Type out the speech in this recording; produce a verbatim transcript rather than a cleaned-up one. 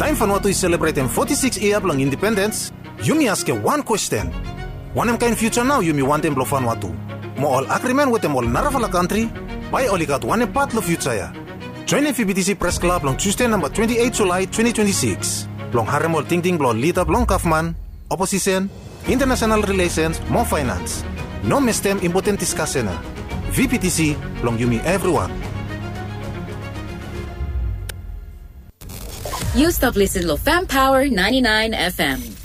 Time van what we celebrate in forty-six year long independence. You me ask one question. One em kind future now you me want em blow van what to. Mo all agreement with them all naravala country. By only got one part of future ya. Join F B T C Press Club on Tuesday number twenty-eighth July twenty twenty-six. Long haremol ting ting blon lead up long Kaufman. Opposition, international relations, more finance. No miss them important discussion. V P T C, long you me everyone. You stop listening to Fam Power ninety-nine F M.